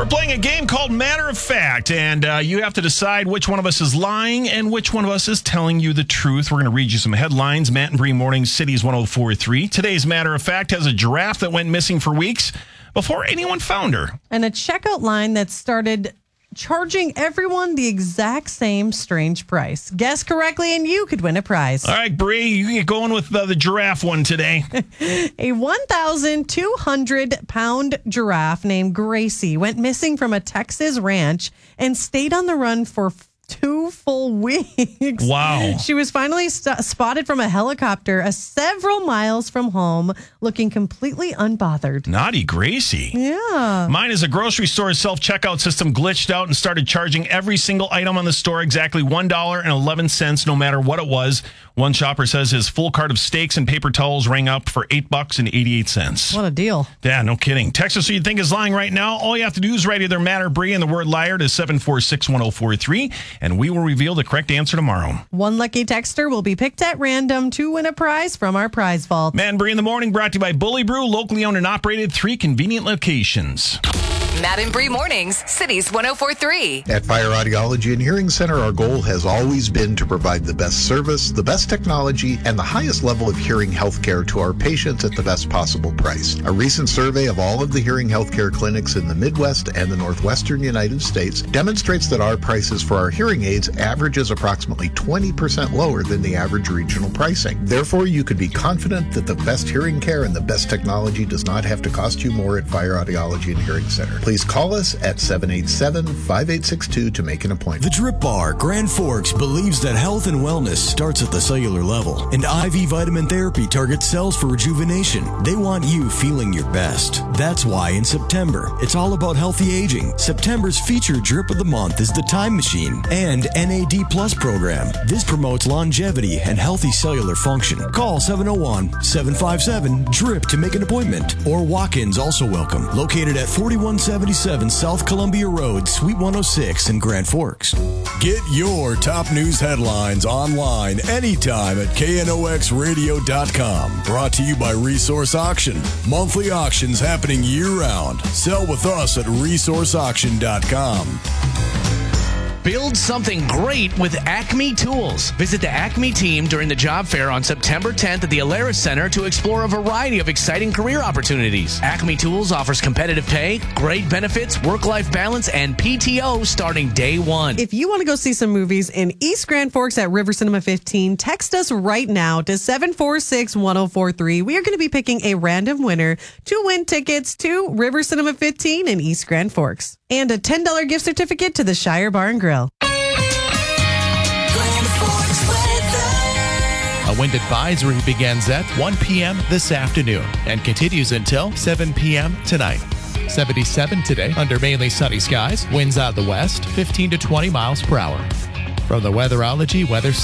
We're playing a game called Matter of Fact, and you have to decide which one of us is lying and which one of us is telling you the truth. We're going to read you some headlines. Matt and Bree Mornings, Cities 104.3. Today's Matter of Fact has a giraffe that went missing for weeks before anyone found her. And a checkout line that started charging everyone the exact same strange price. Guess correctly and you could win a prize. All right, Bree, you get going with the giraffe one today. A 1,200-pound giraffe named Gracie went missing from a Texas ranch and stayed on the run for 2 full weeks. Wow. She was finally spotted from a helicopter several miles from home, looking completely unbothered. Naughty Gracie. Yeah. Mine is a grocery store self-checkout system glitched out and started charging every single item on the store exactly $1.11, no matter what it was. One shopper says his full cart of steaks and paper towels rang up for $8.88. What a deal. Yeah, no kidding. Text us who you think is lying right now. All you have to do is write either Matt or Bree and the word liar to 746-1043, and we will reveal the correct answer tomorrow. One lucky texter will be picked at random to win a prize from our prize vault. Matt and Bree in the morning, brought to you by Bully Brew, locally owned and operated, 3 convenient locations. Matt and Bree Mornings, Cities 104.3. At Fire Audiology and Hearing Center, our goal has always been to provide the best service, the best technology, and the highest level of hearing health care to our patients at the best possible price. A recent survey of all of the hearing health care clinics in the Midwest and the Northwestern United States demonstrates that our prices for our hearing aids averages approximately 20% lower than the average regional pricing. Therefore, you could be confident that the best hearing care and the best technology does not have to cost you more at Fire Audiology and Hearing Center. Please call us at 787-5862 to make an appointment. The Drip Bar, Grand Forks, believes that health and wellness starts at the cellular level, and IV vitamin therapy targets cells for rejuvenation. They want you feeling your best. That's why in September, it's all about healthy aging. September's featured Drip of the Month is the Time Machine and NAD Plus program. This promotes longevity and healthy cellular function. Call 701-757-DRIP to make an appointment. Or walk-ins also welcome. Located at 4177 South Columbia Road, Suite 106 in Grand Forks. Get your top news headlines online anytime at knoxradio.com. Brought to you by Resource Auction. Monthly auctions happening year-round. Sell with us at resourceauction.com. Build something great with Acme Tools. Visit the Acme team during the job fair on September 10th at the Alaris Center to explore a variety of exciting career opportunities. Acme Tools offers competitive pay, great benefits, work-life balance, and PTO starting day one. If you want to go see some movies in East Grand Forks at River Cinema 15, text us right now to 746-1043. We are going to be picking a random winner to win tickets to River Cinema 15 in East Grand Forks. And a $10 gift certificate to the Shire Bar and Grill. A wind advisory begins at 1 p.m. this afternoon and continues until 7 p.m. tonight. 77 today under mainly sunny skies. Winds out of the west, 15 to 20 miles per hour. From the Weatherology Weather